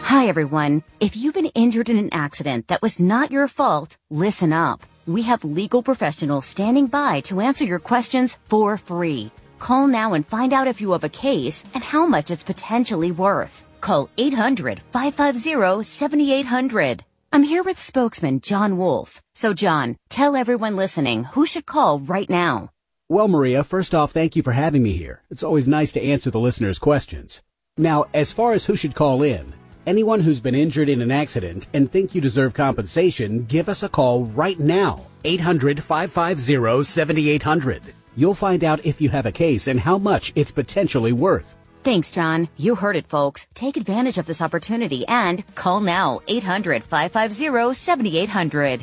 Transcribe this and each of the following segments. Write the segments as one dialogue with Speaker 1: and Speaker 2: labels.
Speaker 1: Hi, everyone. If you've been injured in an accident that was not your fault, listen up. We have legal professionals standing by to answer your questions for free. Call now and find out if you have a case and how much it's potentially worth. Call 800-550-7800. I'm here with spokesman John Wolf. So, John, tell everyone listening who should call right now.
Speaker 2: Well, Maria, first off, thank you for having me here. It's always nice to answer the listeners' questions. Now, as far as who should call in, anyone who's been injured in an accident and think you deserve compensation, give us a call right now. 800-550-7800. You'll find out if you have a case and how much it's potentially worth.
Speaker 1: Thanks, John. You heard it, folks. Take advantage of this opportunity and call now. 800-550-7800.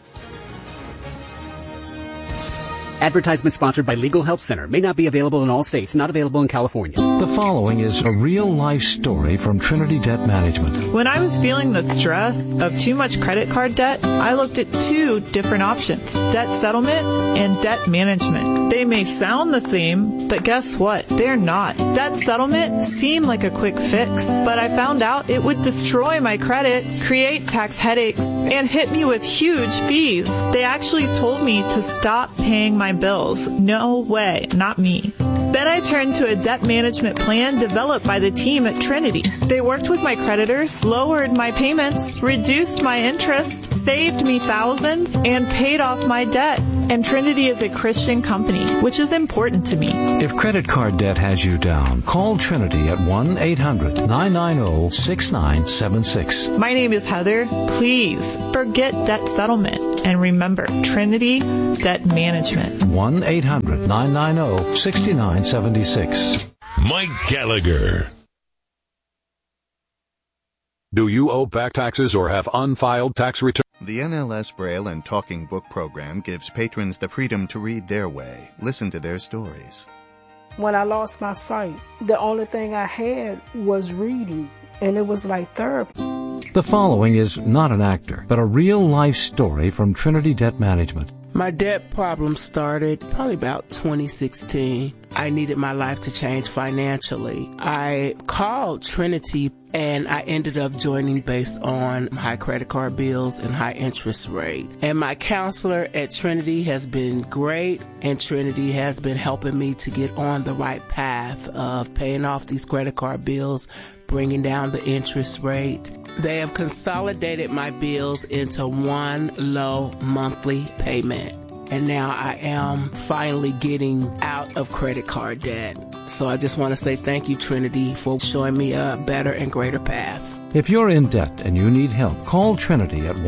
Speaker 2: Advertisement sponsored by Legal Help Center. May not be available in all states. Not available in California.
Speaker 3: The following is a real-life story from Trinity Debt Management.
Speaker 4: When I was feeling the stress of too much credit card debt, I looked at two different options: debt settlement and debt management. They may sound the same, but guess what? They're not. Debt settlement seemed like a quick fix, but I found out it would destroy my credit, create tax headaches, and hit me with huge fees. They actually told me to stop paying my bills. No way, not me. Then I turned to a debt management plan developed by the team at Trinity. They worked with my creditors, lowered my payments, reduced my interest, saved me thousands, and paid off my debt. And Trinity is a Christian company, which is important to me.
Speaker 3: If credit card debt has you down, call Trinity at 1-800-990-6976.
Speaker 4: My name is Heather. Please forget debt settlement. And remember, Trinity Debt Management.
Speaker 3: 1-800-990-6976.
Speaker 5: Mike Gallagher.
Speaker 6: Do you owe back taxes or have unfiled tax returns?
Speaker 7: The NLS Braille and Talking Book program gives patrons the freedom to read their way, listen to their stories.
Speaker 8: When I lost my sight, the only thing I had was reading, and it was like therapy.
Speaker 3: The following is not an actor, but a real-life story from Trinity Debt Management.
Speaker 9: My debt problem started probably about 2016. I needed my life to change financially. I called Trinity and I ended up joining based on high credit card bills and high interest rate. And my counselor at Trinity has been great, and Trinity has been helping me to get on the right path of paying off these credit card bills, bringing down the interest rate. They have consolidated my bills into one low monthly payment. And now I am finally getting out of credit card debt. So I just want to say thank you, Trinity, for showing me a better and greater path.
Speaker 3: If you're in debt and you need help, call Trinity at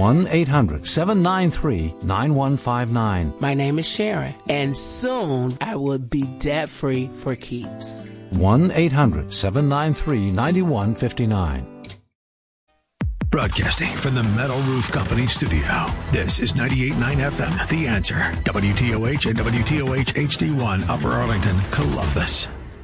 Speaker 3: 1-800-793-9159.
Speaker 9: My name is Sharon, and soon I will be debt-free for keeps.
Speaker 3: 1-800-793-9159.
Speaker 5: Broadcasting from the Metal Roof Company studio. This is 98.9 FM, The Answer. WTOH and WTOH HD1, Upper Arlington, Columbus.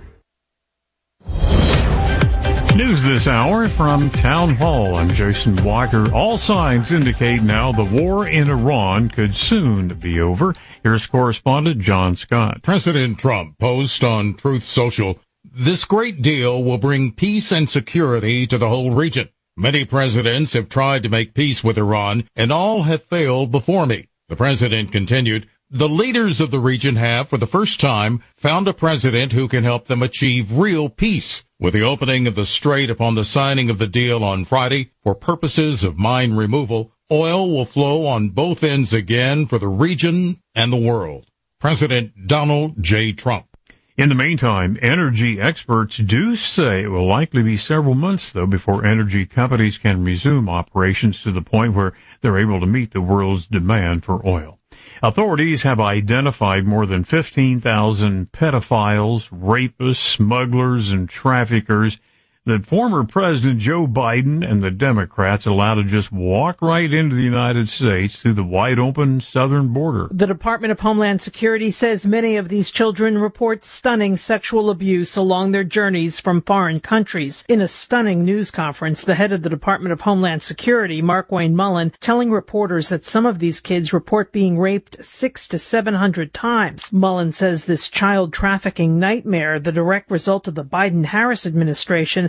Speaker 10: News this hour from Town Hall. I'm Jason Walker. All signs indicate now the war in Iran could soon be over. Here's correspondent John Scott.
Speaker 11: President Trump posted on Truth Social, "This great deal will bring peace and security to the whole region. Many presidents have tried to make peace with Iran, and all have failed before me." The president continued, "The leaders of the region have, for the first time, found a president who can help them achieve real peace. With the opening of the strait upon the signing of the deal on Friday for purposes of mine removal, oil will flow on both ends again for the region and the world." President Donald J. Trump.
Speaker 10: In the meantime, energy experts do say it will likely be several months, though, before energy companies can resume operations to the point where they're able to meet the world's demand for oil. Authorities have identified more than 15,000 pedophiles, rapists, smugglers, and traffickers that former President Joe Biden and the Democrats allowed to just walk right into the United States through the wide-open southern border.
Speaker 12: The Department of Homeland Security says many of these children report stunning sexual abuse along their journeys from foreign countries. In a stunning news conference, the head of the Department of Homeland Security, Markwayne Mullen, telling reporters that some of these kids report being raped 600 to 700 times. Mullen says this child trafficking nightmare, the direct result of the Biden-Harris administration,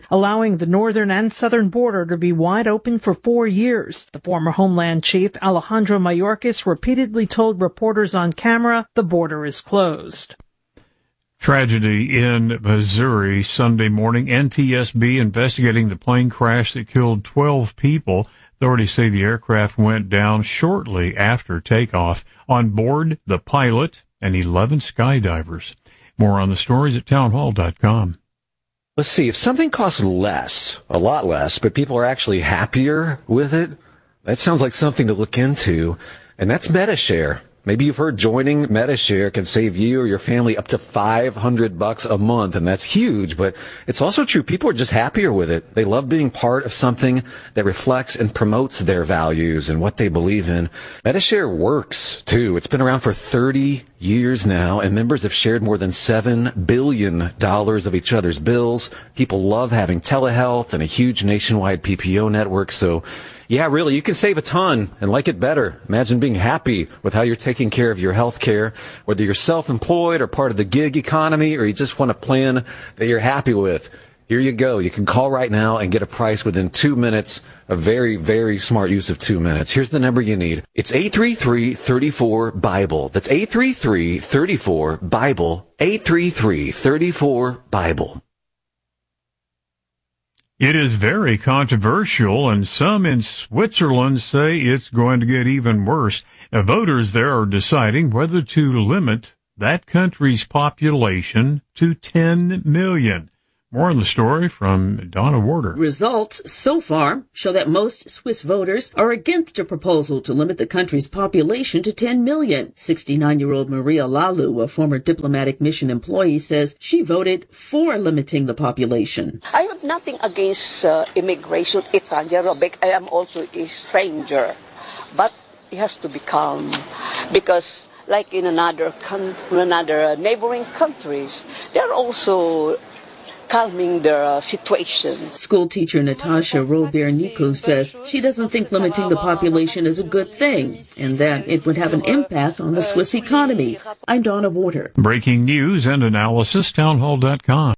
Speaker 12: allowing the northern and southern border to be wide open for 4 years. The former Homeland Chief, Alejandro Mayorkas, repeatedly told reporters on camera the border is closed.
Speaker 10: Tragedy in Missouri Sunday morning. NTSB investigating the plane crash that killed 12 people. Authorities say the aircraft went down shortly after takeoff. On board, the pilot and 11 skydivers. More on the stories at townhall.com.
Speaker 13: Let's see, if something costs less, a lot less, but people are actually happier with it, that sounds like something to look into, and that's Medi-Share. Maybe you've heard joining Medi-Share can save you or your family up to $500 a month, and that's huge, but it's also true. People are just happier with it. They love being part of something that reflects and promotes their values and what they believe in. Medi-Share works, too. It's been around for 30 years now, and members have shared more than $7 billion of each other's bills. People love having telehealth and a huge nationwide PPO network, so yeah, really, you can save a ton and like it better. Imagine being happy with how you're taking care of your health care, whether you're self-employed or part of the gig economy, or you just want a plan that you're happy with. Here you go. You can call right now and get a price within 2 minutes. A very, very smart use of 2 minutes. Here's the number you need. It's 833-34-BIBLE. That's 833-34-BIBLE. 833-34-BIBLE.
Speaker 10: It is very controversial, and some in Switzerland say it's going to get even worse. Voters there are deciding whether to limit that country's population to 10 million. More on the story from Donna Warder.
Speaker 14: Results so far show that most Swiss voters are against a proposal to limit the country's population to 10 million. 69-year-old Maria Lalu, a former diplomatic mission employee, says she voted for limiting the population.
Speaker 15: I have nothing against immigration. It's anaerobic. I am also a stranger. But it has to be calm because like in another neighboring countries, they're also calming their situation.
Speaker 14: School teacher Natasha Robert-Nico says she doesn't think limiting the population is a good thing and that it would have an impact on the Swiss economy. I'm Donna Warder.
Speaker 10: Breaking news and analysis, townhall.com.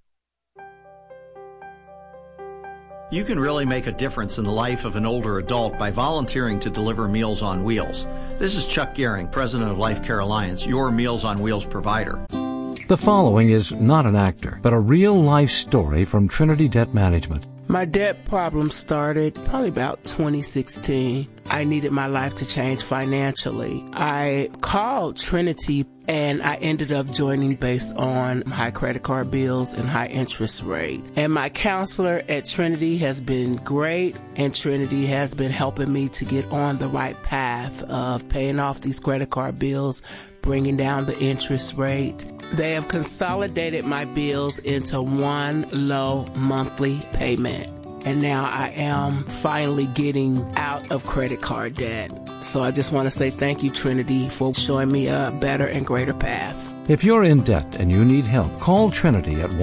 Speaker 16: You can really make a difference in the life of an older adult by volunteering to deliver Meals on Wheels. This is Chuck Gehring, president of Life Care Alliance, your Meals on Wheels provider.
Speaker 3: The following is not an actor, but a real-life story from Trinity Debt Management.
Speaker 9: My debt problem started probably about 2016. I needed my life to change financially. I called Trinity and I ended up joining based on high credit card bills and high interest rate. And my counselor at Trinity has been great, and Trinity has been helping me to get on the right path of paying off these credit card bills, bringing down the interest rate. They have consolidated my bills into one low monthly payment. And now I am finally getting out of credit card debt. So I just want to say thank you, Trinity, for showing me a better and greater path.
Speaker 3: If you're in debt and you need help, call Trinity at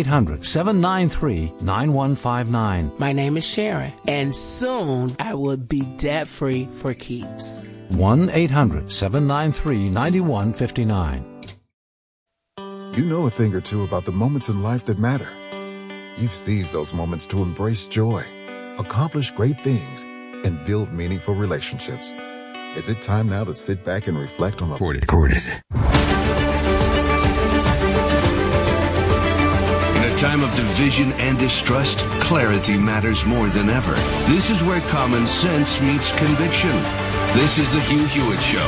Speaker 3: 1-800-793-9159.
Speaker 9: My name is Sharon, and soon I will be debt-free for keeps.
Speaker 3: 1-800-793-9159.
Speaker 17: You know a thing or two about the moments in life that matter. You've seized those moments to embrace joy, accomplish great things, and build meaningful relationships. Is it time now to sit back and reflect on the recorded?
Speaker 18: In a time of division and distrust, clarity matters more than ever. This is where common sense meets conviction. This is the Hugh Hewitt Show.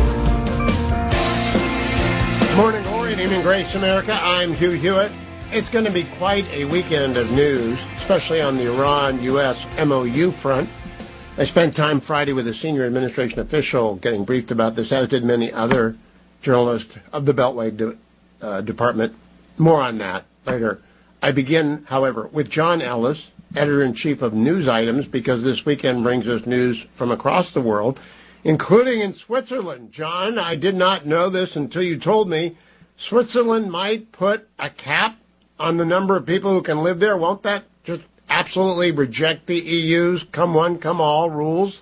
Speaker 19: Morning, glory, and evening, grace, America. I'm Hugh Hewitt. It's going to be quite a weekend of news, especially on the Iran-U.S. MOU front. I spent time Friday with a senior administration official getting briefed about this, as did many other journalists of the Beltway Department. More on that later. I begin, however, with John Ellis, editor-in-chief of News Items, because this weekend brings us news from across the world, including in Switzerland. John, I did not know this until you told me. Switzerland might put a cap on the number of people who can live there. Won't that just absolutely reject the EU's come one, come all rules?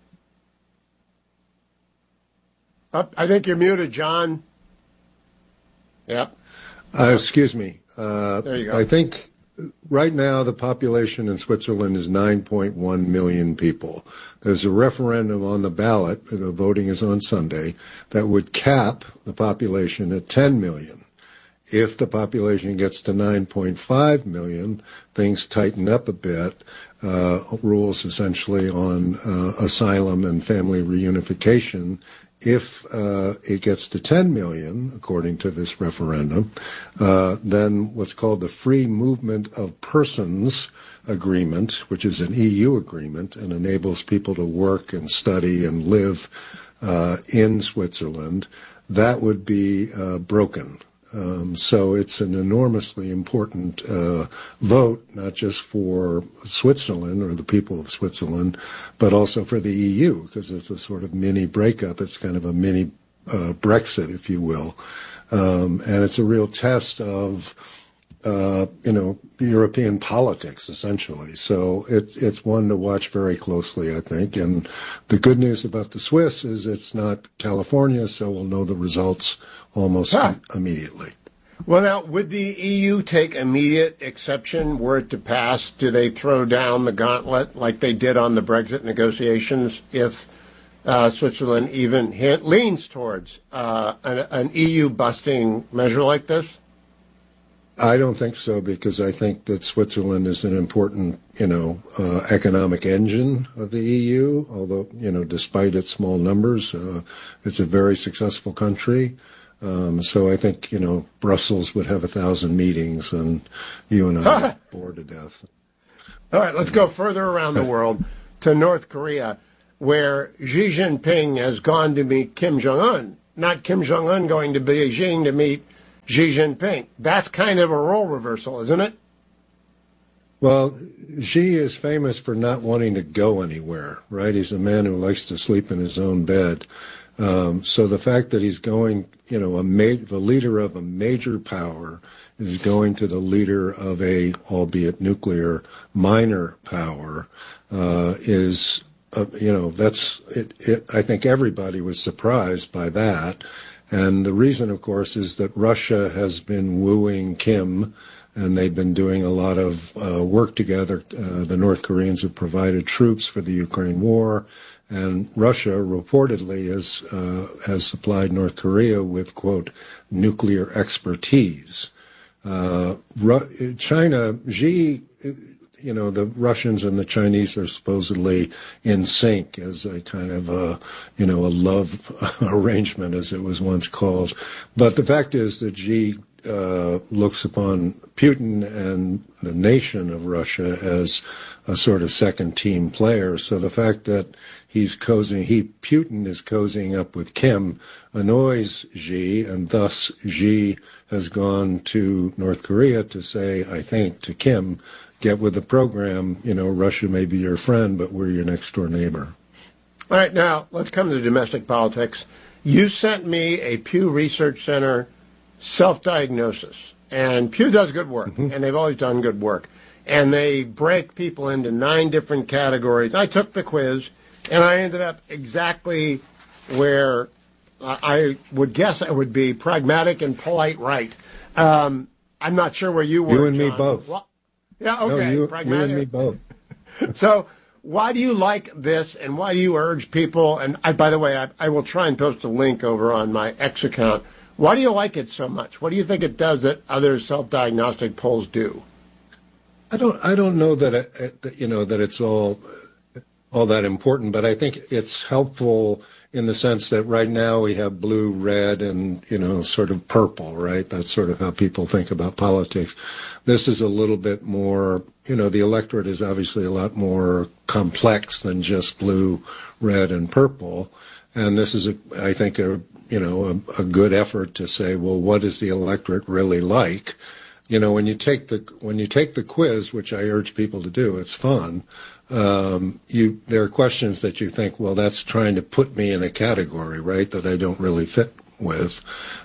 Speaker 19: I think you're muted, John. Yep.
Speaker 20: Excuse me.
Speaker 19: There you go.
Speaker 20: I think right now, the population in Switzerland is 9.1 million people. There's a referendum on the ballot, the voting is on Sunday, that would cap the population at 10 million. If the population gets to 9.5 million, things tighten up a bit. Rules essentially on asylum and family reunification. If it gets to 10 million, according to this referendum, then what's called the Free Movement of Persons Agreement, which is an EU agreement and enables people to work and study and live in Switzerland, that would be broken. So it's an enormously important vote, not just for Switzerland or the people of Switzerland, but also for the EU, because it's a sort of mini breakup. It's kind of a mini Brexit, if you will. And it's a real test of, European politics, essentially. So it's one to watch very closely, I think. And the good news about the Swiss is it's not California, so we'll know the results almost immediately.
Speaker 19: Well, now, would the EU take immediate exception were it to pass? Do they throw down the gauntlet like they did on the Brexit negotiations if Switzerland even leans towards an EU-busting measure like this?
Speaker 20: I don't think so, because I think that Switzerland is an important, economic engine of the EU, although, despite its small numbers, it's a very successful country. So I think, Brussels would have 1,000 meetings and you and I are bored to death.
Speaker 19: All right, let's go further around the world to North Korea, where Xi Jinping has gone to meet Kim Jong-un, not Kim Jong-un going to Beijing to meet Xi Jinping. That's kind of a role reversal, isn't it?
Speaker 20: Well, Xi is famous for not wanting to go anywhere, right? He's a man who likes to sleep in his own bed. So the fact that he's going, the leader of a major power is going to the leader of a, albeit nuclear, minor power, is, that's it. I think everybody was surprised by that. And the reason, of course, is that Russia has been wooing Kim, and they've been doing a lot of work together. The North Koreans have provided troops for the Ukraine war, and Russia reportedly has supplied North Korea with, quote, nuclear expertise. China, Xi, the Russians and the Chinese are supposedly in sync as a kind of a love arrangement, as it was once called. But the fact is that Xi looks upon Putin and the nation of Russia as a sort of second team player. So the fact that Putin is cozying up with Kim annoys Xi, and thus Xi has gone to North Korea to say, I think, to Kim, get with the program. Russia may be your friend, but we're your next door neighbor.
Speaker 19: All right, now let's come to domestic politics. You sent me a Pew Research Center self-diagnosis, and Pew does good work, and they've always done good work. And they break people into 9 different categories. I took the quiz, and I ended up exactly where I would guess I would be: pragmatic and polite right. I'm not sure where you were,
Speaker 20: You and
Speaker 19: John.
Speaker 20: me both.
Speaker 19: Yeah, okay.
Speaker 20: No, you
Speaker 19: pragmatic.
Speaker 20: and me both.
Speaker 19: So why do you like this, and why do you urge people, and by the way, I will try and post a link over on my X account. Why do you like it so much? What do you think it does that other self-diagnostic polls do?
Speaker 20: I don't know that that it's all that important, but I think it's helpful in the sense that right now we have blue, red, and sort of purple, right? That's sort of how people think about politics. This is a little bit more, the electorate is obviously a lot more complex than just blue, red, and purple. And this is, I think, a good effort to say, well, what is the electorate really like? When you take the quiz, which I urge people to do, it's fun. There are questions that you think, well, that's trying to put me in a category, right, that I don't really fit with.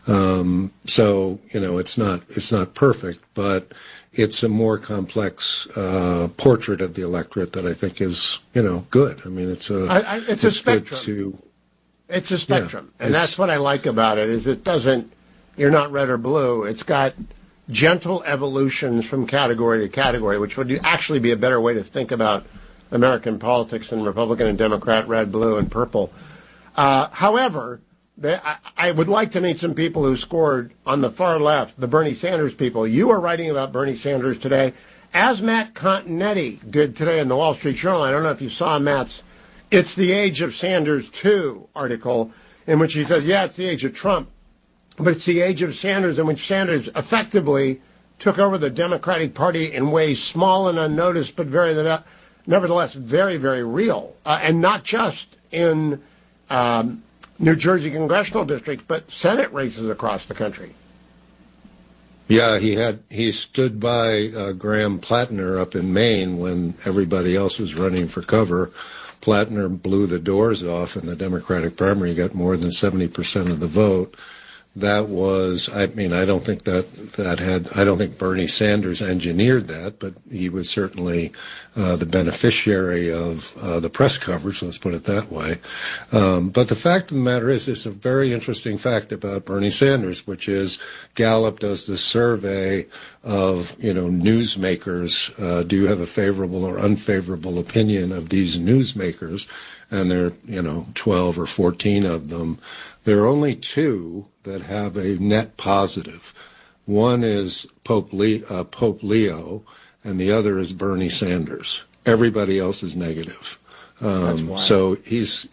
Speaker 20: So it's not perfect, but it's a more complex portrait of the electorate that I think is good. I mean, it's a
Speaker 19: spectrum. It's a spectrum, and that's what I like about it. Is it doesn't. You're not red or blue. It's got gentle evolutions from category to category, which would actually be a better way to think about American politics than Republican and Democrat, red, blue, and purple. However, I would like to meet some people who scored on the far left, the Bernie Sanders people. You are writing about Bernie Sanders today, as Matt Continetti did today in the Wall Street Journal. I don't know if you saw Matt's It's the Age of Sanders 2 article, in which he says, yeah, it's the age of Trump, but it's the age of Sanders, in which Sanders effectively took over the Democratic Party in ways small and unnoticed, but nevertheless very, very real, and not just in New Jersey congressional districts, but Senate races across the country.
Speaker 20: Yeah, he stood by Graham Plattner up in Maine when everybody else was running for cover. Plattner blew the doors off in the Democratic primary. He got more than 70% of the vote. That was, I don't think I don't think Bernie Sanders engineered that, but he was certainly the beneficiary of the press coverage, let's put it that way. But the fact of the matter is, there's a very interesting fact about Bernie Sanders, which is Gallup does this survey of, newsmakers. Do you have a favorable or unfavorable opinion of these newsmakers? And there are, 12 or 14 of them. There are only two that have a net positive. One is Pope Leo, and the other is Bernie Sanders. Everybody else is negative. So he's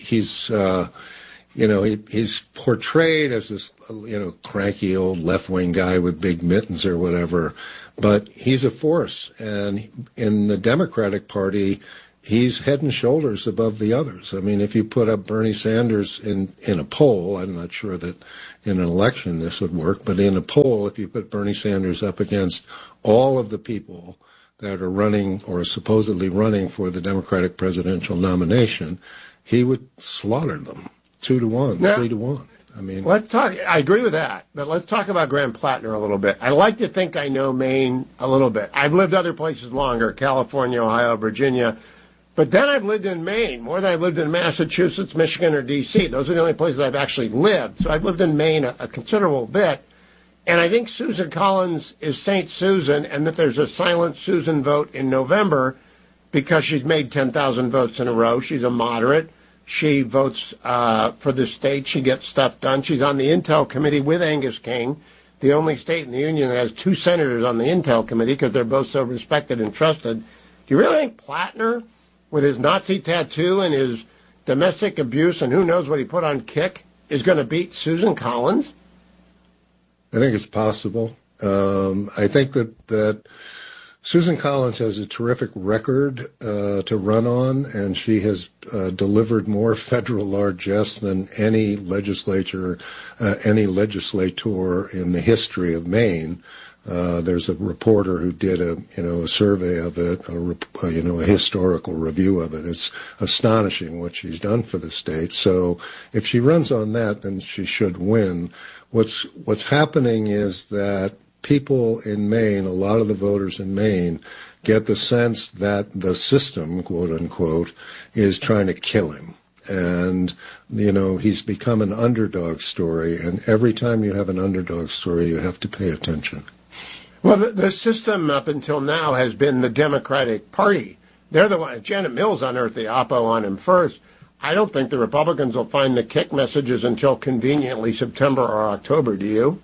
Speaker 20: portrayed as this, cranky old left-wing guy with big mittens or whatever, but he's a force. And in the Democratic Party, he's head and shoulders above the others. I mean, if you put up Bernie Sanders in a poll, I'm not sure that in an election this would work, but in a poll, if you put Bernie Sanders up against all of the people that are running or supposedly running for the Democratic presidential nomination, he would slaughter them 2-1, 3-1. I mean, let's talk. I agree with that, but let's talk about Graham Plattner a little bit. I like to think I know Maine a little bit. I've lived other places longer, California, Ohio, Virginia. But then I've lived in Maine more than I've lived in Massachusetts, Michigan, or D.C. Those are the only places I've actually lived. So I've lived in Maine a considerable bit. And I think Susan Collins is St. Susan, and that there's a silent Susan vote in November because she's made 10,000 votes in a row. She's a moderate. She votes for the state. She gets stuff done. She's on the Intel Committee with Angus King, the only state in the union that has two senators on the Intel Committee because they're both so respected and trusted. Do you really think Plattner, with his Nazi tattoo and his domestic abuse and who knows what he put on Kick, is going to beat Susan Collins? I think it's possible. I think that Susan Collins has a terrific record to run on, and she has delivered more federal largesse than any legislator in the history of Maine. There's a reporter who did a survey of it, a historical review of it. It's astonishing what she's done for the state. So if she runs on that, then she should win. What's happening is that people in Maine, a lot of the voters in Maine, get the sense that the system, quote unquote, is trying to kill him. And, he's become an underdog story. And every time you have an underdog story, you have to pay attention.
Speaker 19: Well, the system up until now has been the Democratic Party. They're the one. Janet Mills unearthed the oppo on him first. I don't think the Republicans will find the Kick messages until conveniently September or October. Do you?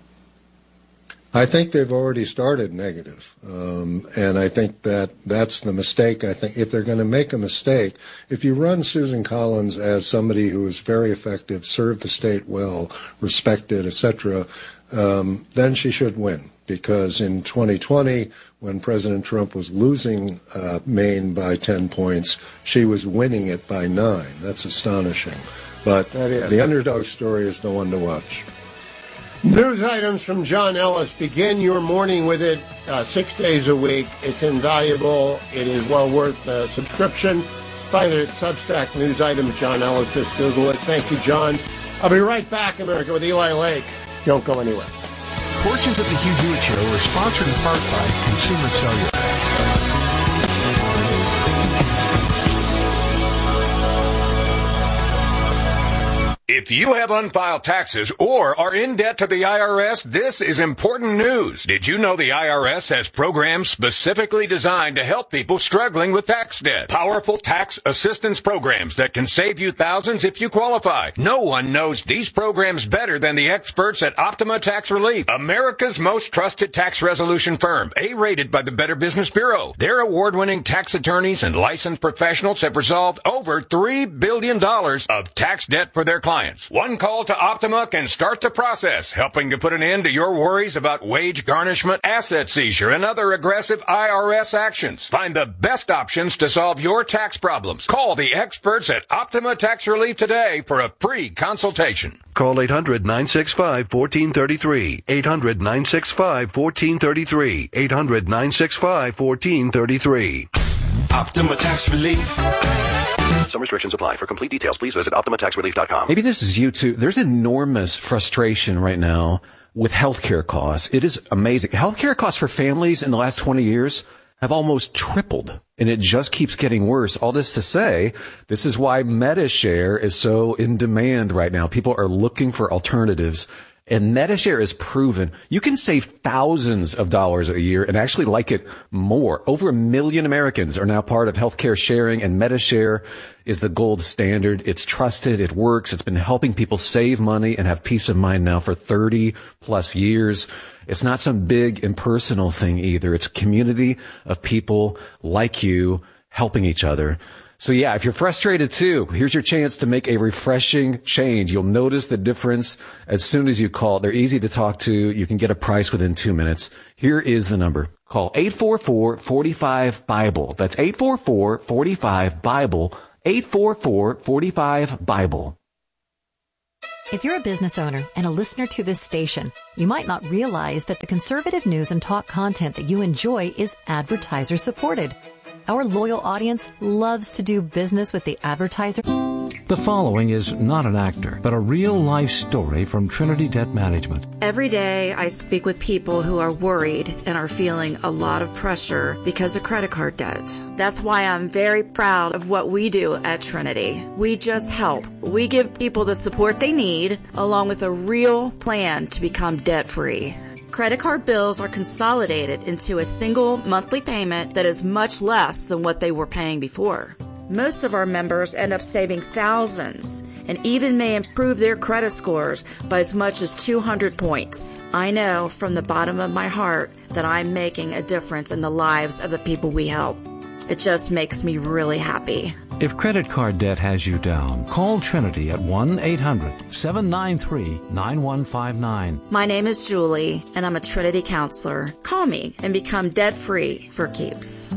Speaker 20: I think they've already started negative. And I think that's the mistake. I think if they're going to make a mistake, if you run Susan Collins as somebody who is very effective, served the state well, respected, etc., then she should win. Because in 2020, when President Trump was losing Maine by 10 points, she was winning it by 9. That's astonishing. But the underdog story is the one to watch.
Speaker 19: News items from John Ellis. Begin your morning with it 6 days a week. It's invaluable. It is well worth the subscription. Find it at Substack News Items. John Ellis. Just Google it. Thank you, John. I'll be right back, America, with Eli Lake. Don't go anywhere.
Speaker 5: Portions of the Hugh Hewitt Show are sponsored in part by Consumer Cellular.
Speaker 21: If you have unfiled taxes or are in debt to the IRS, this is important news. Did you know the IRS has programs specifically designed to help people struggling with tax debt? Powerful tax assistance programs that can save you thousands if you qualify. No one knows these programs better than the experts at Optima Tax Relief, America's most trusted tax resolution firm, A-rated by the Better Business Bureau. Their award-winning tax attorneys and licensed professionals have resolved over $3 billion of tax debt for their clients. One call to Optima can start the process, helping to put an end to your worries about wage garnishment, asset seizure, and other aggressive IRS actions. Find the best options to solve your tax problems. Call the experts at Optima Tax Relief today for a free consultation.
Speaker 18: Call 800-965-1433. 800-965-1433. 800-965-1433. Optima Tax Relief. Some restrictions apply. For complete details, please visit OptimaTaxRelief.com.
Speaker 13: Maybe this is you too. There's enormous frustration right now with healthcare costs. It is amazing. Healthcare costs for families in the last 20 years have almost tripled, and it just keeps getting worse. All this to say, this is why MediShare is so in demand right now. People are looking for alternatives. And MediShare is proven you can save thousands of dollars a year and actually like it more. Over 1 million Americans are now part of healthcare sharing, and MediShare is the gold standard. It's trusted. It works. It's been helping people save money and have peace of mind now for 30 plus years. It's not some big impersonal thing either. It's a community of people like you helping each other. So yeah, if you're frustrated too, here's your chance to make a refreshing change. You'll notice the difference as soon as you call. They're easy to talk to. You can get a price within 2 minutes. Here is the number. Call 844-45-BIBLE. That's 844-45-BIBLE. 844-45-BIBLE.
Speaker 22: If you're a business owner and a listener to this station, you might not realize that the conservative news and talk content that you enjoy is advertiser supported. Our loyal audience loves to do business with the advertiser.
Speaker 3: The following is not an actor, but a real-life story from Trinity Debt Management.
Speaker 23: Every day I speak with people who are worried and are feeling a lot of pressure because of credit card debt. That's why I'm very proud of what we do at Trinity. We just help. We give people the support they need, along with a real plan to become debt-free. Credit card bills are consolidated into a single monthly payment that is much less than what they were paying before. Most of our members end up saving thousands and even may improve their credit scores by as much as 200 points. I know from the bottom of my heart that I'm making a difference in the lives of the people we help. It just makes me really happy.
Speaker 3: If credit card debt has you down, call Trinity at 1-800-793-9159.
Speaker 23: My name is Julie, and I'm a Trinity counselor. Call me and become debt-free for keeps.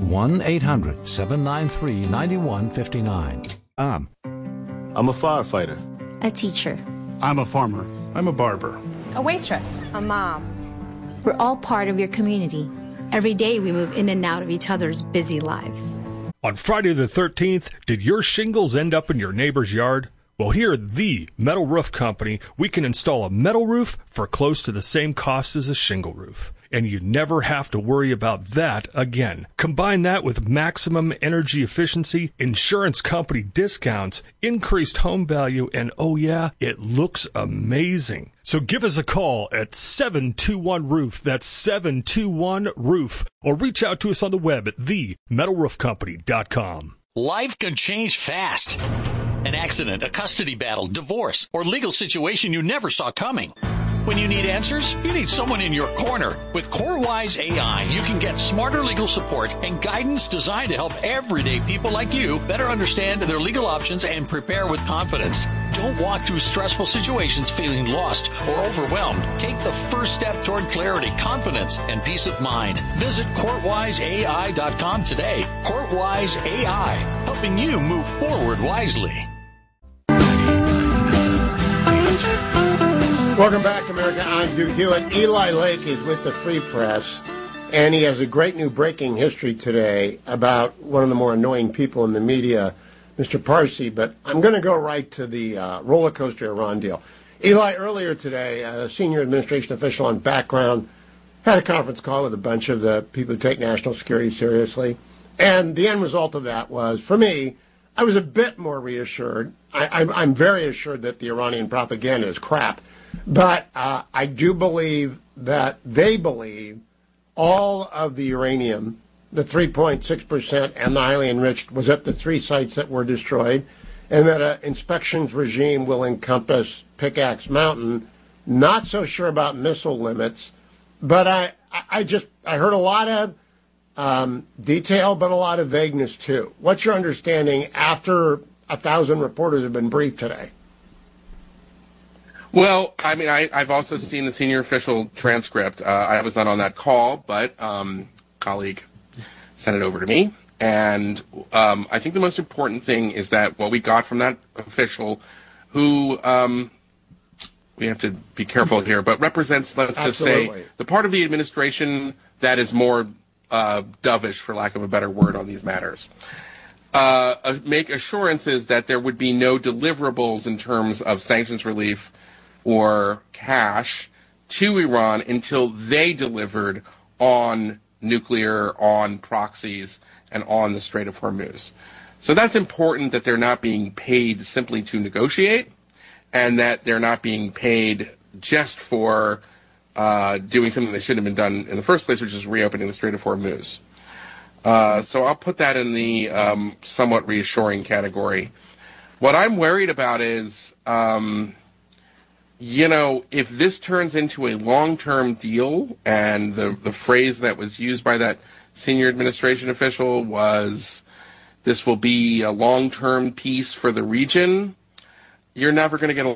Speaker 3: 1-800-793-9159.
Speaker 24: I'm a firefighter.
Speaker 25: A teacher.
Speaker 26: I'm a farmer. I'm a barber.
Speaker 27: A waitress.
Speaker 25: A mom. We're all part of your community. Every day we move in and out of each other's busy lives.
Speaker 28: On Friday the 13th, did your shingles end up in your neighbor's yard? Well, here at the Metal Roof Company, we can install a metal roof for close to the same cost as a shingle roof. And you never have to worry about that again. Combine that with maximum energy efficiency, insurance company discounts, increased home value, and oh yeah, it looks amazing. So give us a call at 721-ROOF. That's 721-ROOF. Or reach out to us on the web at themetalroofcompany.com.
Speaker 29: Life can change fast. An accident, a custody battle, divorce, or legal situation you never saw coming. When you need answers, you need someone in your corner. With CoreWise AI, you can get smarter legal support and guidance designed to help everyday people like you better understand their legal options and prepare with confidence. Don't walk through stressful situations feeling lost or overwhelmed. Take the first step toward clarity, confidence, and peace of mind. Visit CourtWiseAI.com today. CourtWise AI, helping you move forward wisely.
Speaker 19: Welcome back to America. I'm Hugh Hewitt. Eli Lake is with the Free Press, and he has a great new breaking history today about one of the more annoying people in the media, Mr. Parsi. But I'm going to go right to the roller coaster Iran deal. Eli, earlier today, a senior administration official on background had a conference call with a bunch of the people who take national security seriously. And the end result of that was, for me, I was a bit more reassured. I'm very assured that the Iranian propaganda is crap. But I do believe that they believe all of the uranium, the 3.6% and the highly enriched, was at the 3 sites that were destroyed, and that an inspections regime will encompass Pickaxe Mountain. Not so sure about missile limits, but I heard a lot of detail, but a lot of vagueness too. What's your understanding after 1,000 reporters have been briefed today?
Speaker 1: Well, I mean, I've also seen the senior official transcript. I was not on that call, but colleague sent it over to me. And I think the most important thing is that what we got from that official who, we have to be careful here, but represents, let's just say, the part of the administration that is more dovish, for lack of a better word, on these matters. Make assurances that there would be no deliverables in terms of sanctions relief or cash to Iran until they delivered on nuclear, on proxies, and on the Strait of Hormuz. So that's important, that they're not being paid simply to negotiate, and that they're not being paid just for doing something that shouldn't have been done in the first place, which is reopening the Strait of Hormuz. So I'll put that in the somewhat reassuring category. What I'm worried about is, if this turns into a long-term deal, and the phrase that was used by that senior administration official was, this will be a long-term peace for the region, you're never going to get a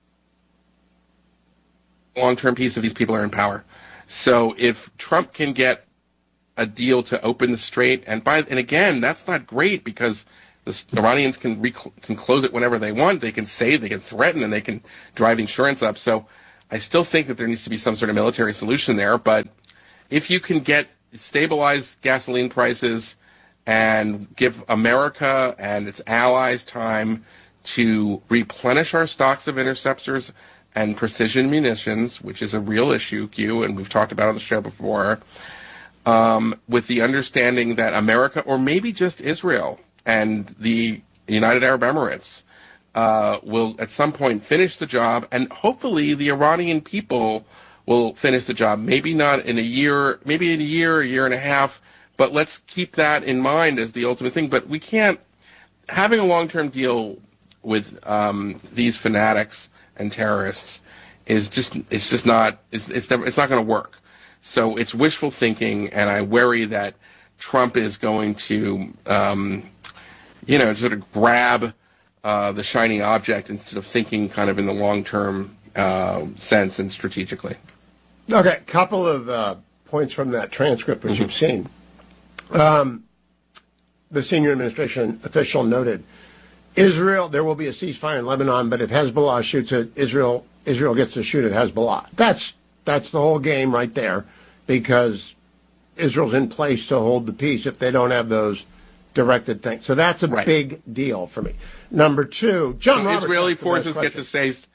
Speaker 1: long-term peace if these people are in power. So if Trump can get a deal to open the strait, and again, that's not great, because the Iranians can close it whenever they want. They can say, they can threaten, and they can drive insurance up. So I still think that there needs to be some sort of military solution there. But if you can stabilize gasoline prices and give America and its allies time to replenish our stocks of interceptors and precision munitions, which is a real issue, Q, and we've talked about on the show before, with the understanding that America, or maybe just Israel and the United Arab Emirates, will at some point finish the job, and hopefully the Iranian people will finish the job. Maybe not in a year, maybe in a year and a half, but let's keep that in mind as the ultimate thing. But we can't, having a long-term deal with these fanatics and terrorists it's not going to work. So it's wishful thinking, and I worry that Trump is going to, sort of grab the shiny object instead of thinking kind of in the long-term sense and strategically.
Speaker 19: Okay, a couple of points from that transcript, which you've seen. The senior administration official noted, Israel, there will be a ceasefire in Lebanon, but if Hezbollah shoots at Israel, Israel gets to shoot at Hezbollah. That's the whole game right there, because Israel's in place to hold the peace if they don't have those directed things. So that's a big deal for me. Number two, John Roberts.
Speaker 1: Israeli forces get to say,
Speaker 19: So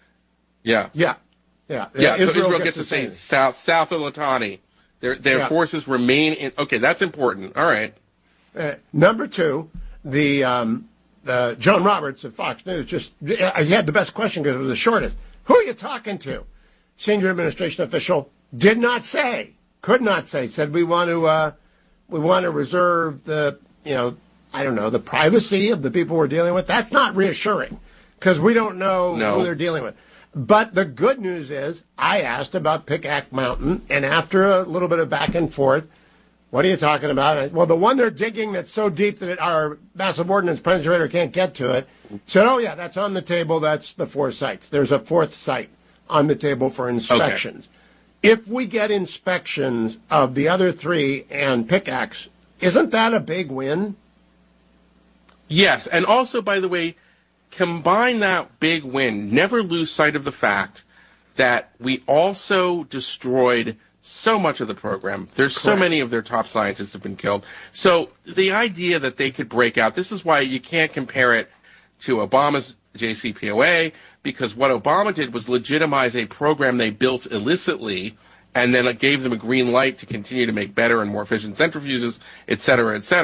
Speaker 19: Israel
Speaker 1: gets to say south of Litani. Their forces remain in. Okay, that's important. All right.
Speaker 19: Number two, the John Roberts of Fox News he had the best question because it was the shortest. Who are you talking to? Senior administration official could not say, said we want to reserve the, the privacy of the people we're dealing with. That's not reassuring, because we don't know who they're dealing with. But the good news is, I asked about Pickaxe Mountain, and after a little bit of back and forth, what are you talking about? Well, the one they're digging that's so deep that our massive ordnance penetrator can't get to it, said, oh, yeah, that's on the table. That's the 4 sites. There's a 4th site on the table for inspections. Okay. If we get inspections of the other 3 and Pickaxe, isn't that a big win?
Speaker 1: Yes, and also, by the way, combine that big win. Never lose sight of the fact that we also destroyed so much of the program. There's so many of their top scientists have been killed. So the idea that they could break out, this is why you can't compare it to Obama's JCPOA, because what Obama did was legitimize a program they built illicitly, and then it gave them a green light to continue to make better and more efficient centrifuges, et cetera, et cetera.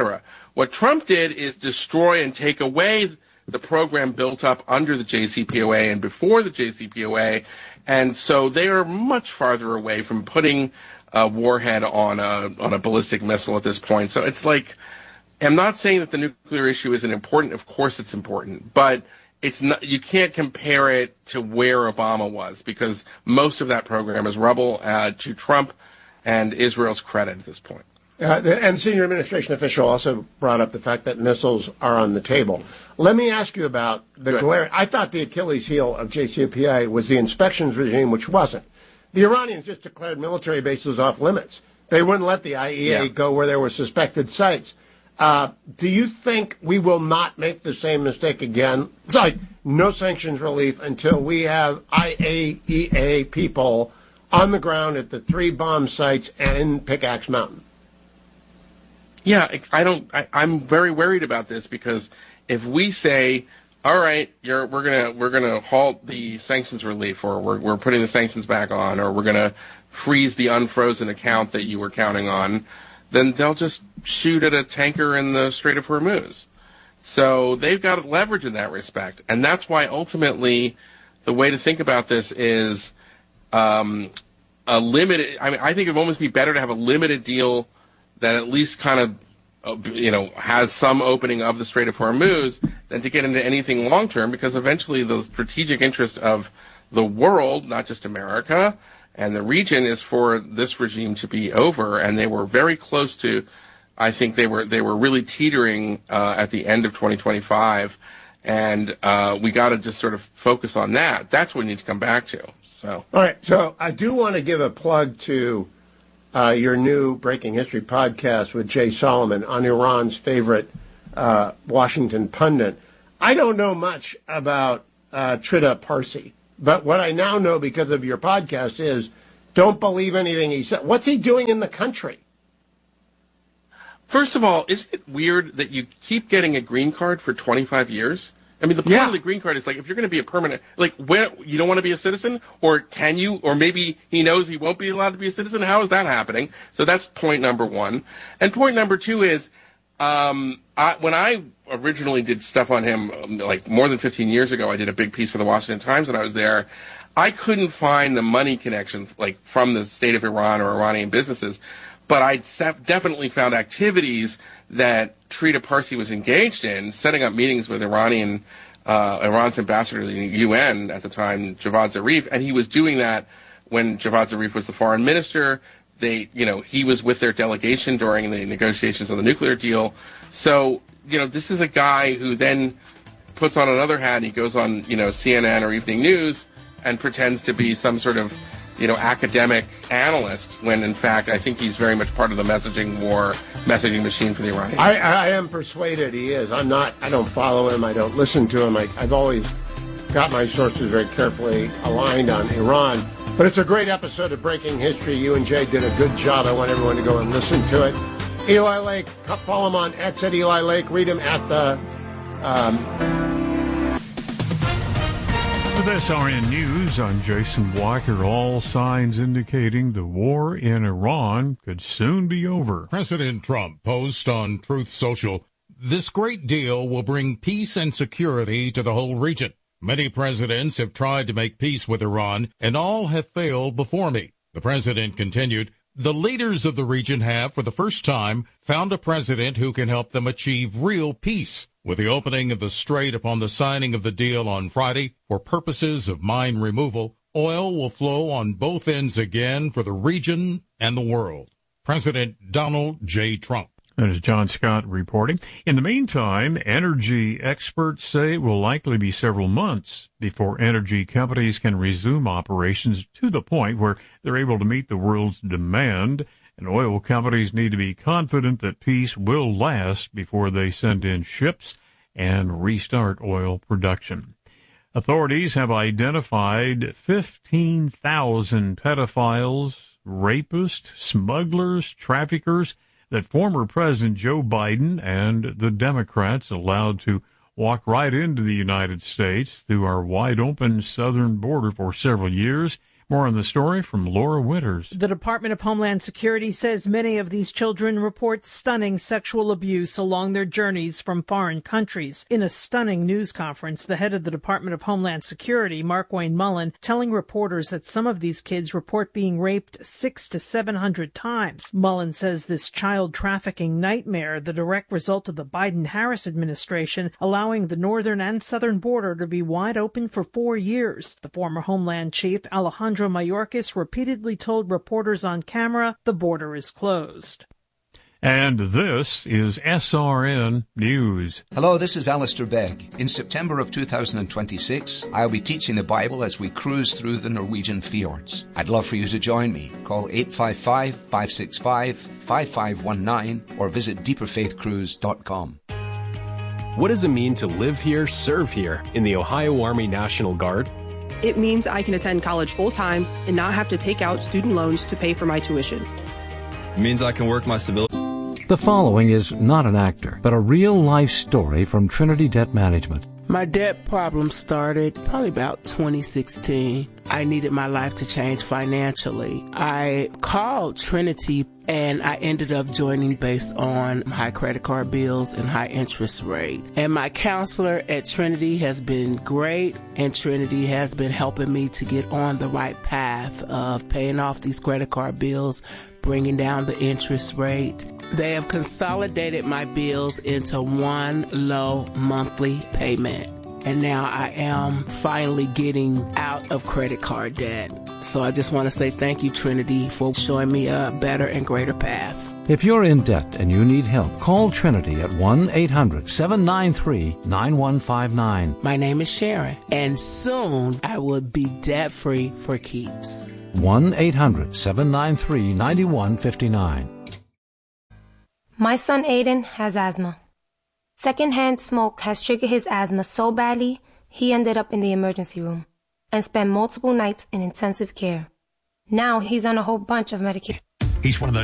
Speaker 1: What Trump did is destroy and take away the program built up under the JCPOA and before the JCPOA, and so they are much farther away from putting a warhead on a ballistic missile at this point. So it's like, I'm not saying that the nuclear issue isn't important. Of course it's important, but it's not, you can't compare it to where Obama was, because most of that program is rubble to Trump and Israel's credit at this point.
Speaker 19: And senior administration official also brought up the fact that missiles are on the table. Let me ask you about the glare. I thought the Achilles heel of JCPOA was the inspections regime, which wasn't. The Iranians just declared military bases off limits. They wouldn't let the IEA go where there were suspected sites. Do you think we will not make the same mistake again? It's like no sanctions relief until we have IAEA people on the ground at the 3 bomb sites and in Pickaxe Mountain.
Speaker 1: Yeah, I'm very worried about this, because if we say, all right, we're gonna halt the sanctions relief, or we're putting the sanctions back on, or we're gonna freeze the unfrozen account that you were counting on, then they'll just shoot at a tanker in the Strait of Hormuz. So they've got leverage in that respect, and that's why ultimately the way to think about this is a limited. I mean, I think it would almost be better to have a limited deal that at least kind of, has some opening of the Strait of Hormuz than to get into anything long term, because eventually the strategic interest of the world, not just America, and the region is for this regime to be over. And they were very close to, I think they were really teetering at the end of 2025. And we got to just sort of focus on that. That's what we need to come back to. So,
Speaker 19: all right. So I do want to give a plug to your new Breaking History podcast with Jay Solomon on Iran's favorite Washington pundit. I don't know much about Trita Parsi, but what I now know because of your podcast is don't believe anything he said. What's he doing in the country?
Speaker 1: First of all, isn't it weird that you keep getting a green card for 25 years? I mean, the point of the green card is like, if you're going to be a permanent, like, where you don't want to be a citizen, or can you, or maybe he knows he won't be allowed to be a citizen. How is that happening? So that's point number one. And point number two is, when I originally did stuff on him, like more than 15 years ago, I did a big piece for the Washington Times when I was there. I couldn't find the money connection, like, from the state of Iran or Iranian businesses, but I definitely found activities that Trita Parsi was engaged in, setting up meetings with Iran's ambassador to the UN at the time, Javad Zarif, and he was doing that when Javad Zarif was the foreign minister. He was with their delegation during the negotiations on the nuclear deal. So, this is a guy who then puts on another hat and he goes on, CNN or Evening News and pretends to be some sort of, academic analyst, when in fact I think he's very much part of the messaging machine for the Iranians.
Speaker 19: I am persuaded he is. I don't follow him. I don't listen to him. I've always got my sources very carefully aligned on Iran. But it's a great episode of Breaking History. You and Jay did a good job. I want everyone to go and listen to it. Eli Lake, follow him on X at Eli Lake. Read him at the...
Speaker 10: With SRN News, I'm Jason Walker. All signs indicating the war in Iran could soon be over.
Speaker 2: President Trump posts on Truth Social, "This great deal will bring peace and security to the whole region. Many presidents have tried to make peace with Iran, and all have failed before me." The president continued, "The leaders of the region have, for the first time, found a president who can help them achieve real peace. With the opening of the strait upon the signing of the deal on Friday, for purposes of mine removal, oil will flow on both ends again for the region and the world." President Donald J. Trump.
Speaker 10: That is John Scott reporting. In the meantime, energy experts say it will likely be several months before energy companies can resume operations to the point where they're able to meet the world's demand. And oil companies need to be confident that peace will last before they send in ships and restart oil production. Authorities have identified 15,000 pedophiles, rapists, smugglers, traffickers that former President Joe Biden and the Democrats allowed to walk right into the United States through our wide-open southern border for several years. More on the story from Laura Winters.
Speaker 4: The Department of Homeland Security says many of these children report stunning sexual abuse along their journeys from foreign countries. In a stunning news conference, the head of the Department of Homeland Security, Markwayne Mullin, telling reporters that some of these kids report being raped 600 to 700 times. Mullin says this child trafficking nightmare, the direct result of the Biden-Harris administration, allowing the northern and southern border to be wide open for 4 years. The former Homeland Chief, Alejandro Mayorkas, repeatedly told reporters on camera the border is closed.
Speaker 10: And this is SRN News.
Speaker 6: Hello, this is Alistair Begg. In September of 2026, I'll be teaching the Bible as we cruise through the Norwegian fjords. I'd love for you to join me. Call 855-565-5519 or visit deeperfaithcruise.com.
Speaker 7: What does it mean to live here, serve here in the Ohio Army National Guard?
Speaker 8: It means I can attend college full-time and not have to take out student loans to pay for my tuition.
Speaker 11: It means I can work my civilian.
Speaker 3: The following is not an actor, but a real-life story from Trinity Debt Management.
Speaker 9: My debt problem started probably about 2016. I needed my life to change financially. I called Trinity and I ended up joining based on high credit card bills and high interest rate. And my counselor at Trinity has been great, and Trinity has been helping me to get on the right path of paying off these credit card bills, bringing down the interest rate. They have consolidated my bills into one low monthly payment. And now I am finally getting out of credit card debt. So I just want to say thank you, Trinity, for showing me a better and greater path.
Speaker 3: If you're in debt and you need help, call Trinity at 1-800-793-9159.
Speaker 9: My name is Sharon, and soon I will be debt-free for keeps.
Speaker 3: 1-800-793-9159.
Speaker 12: My son Aiden has asthma. Secondhand smoke has triggered his asthma so badly, he ended up in the emergency room and spent multiple nights in intensive care. Now he's on a whole bunch of medication.
Speaker 5: He's one of the